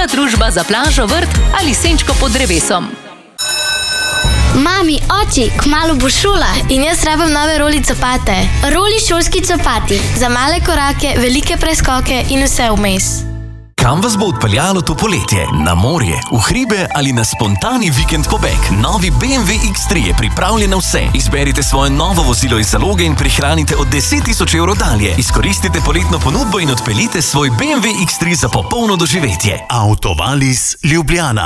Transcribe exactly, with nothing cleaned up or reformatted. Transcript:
Lepa družba za plažo, vrt ali senčko pod drevesom. Mami, oči, kmalu bo šola in jaz rabim nove roli copate. Roli šolski copati. Za male korake, velike preskoke in vse vmes. Kam vas bo odpeljalo to poletje? Na morje, v hribe ali na spontani vikend pobeg? Novi B M W X tri je pripravljen na vse. Izberite svoje novo vozilo iz zaloge in prihranite od deset tisoč evrov dalje. Izkoristite poletno ponudbo in odpeljite svoj B M W X tri za popolno doživetje. Autovalis Ljubljana.